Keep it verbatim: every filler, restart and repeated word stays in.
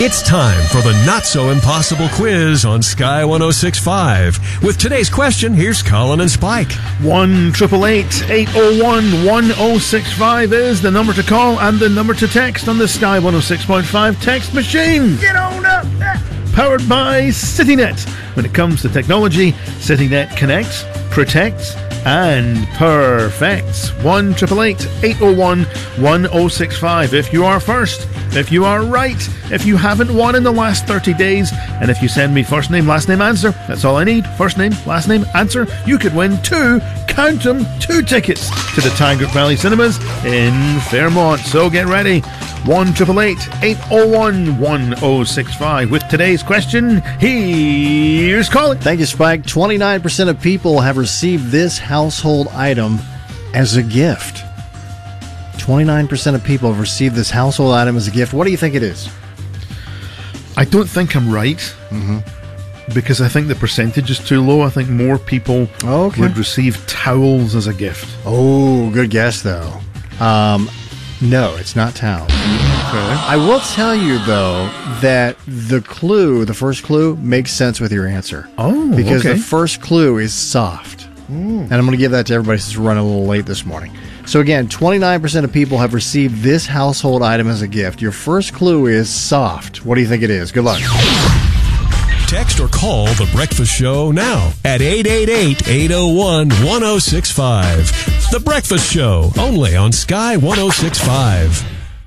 It's time for the not-so-impossible quiz on Sky one oh six point five. With today's question, here's Colin and Spike. one eight eight eight oh one one oh six five is the number to call and the number to text on the Sky one oh six point five text machine. Get on up! Powered by CityNet. When it comes to technology, CityNet connects, protects, and perfects. one eight eight eight eight oh one one oh six five. If you are first, if you are right, if you haven't won in the last thirty days, and if you send me first name, last name, answer, that's all I need. First name, last name, answer. You could win two, count them, two tickets to the Tiger Valley Cinemas in Fairmont. So get ready. one eight eight eight eight oh one one oh six five. With today's question, here's Colin. Thank you, Spike. twenty-nine percent of people have received this household item as a gift. twenty-nine percent of people have received this household item as a gift. What do you think it is? I don't think I'm right. Mm-hmm. Because I think the percentage is too low. I think more people okay. would receive towels as a gift. Oh, good guess, though. Um, no, it's not towels. Okay. I will tell you, though, that the clue, the first clue, makes sense with your answer. Oh, Because okay. the first clue is soft. Mm. And I'm going to give that to everybody since we're running a little late this morning. So again, twenty-nine percent of people have received this household item as a gift. Your first clue is soft. What do you think it is? Good luck. Text or call The Breakfast Show now at eight eight eight eight oh one one oh six five. The Breakfast Show, only on Sky one oh six point five.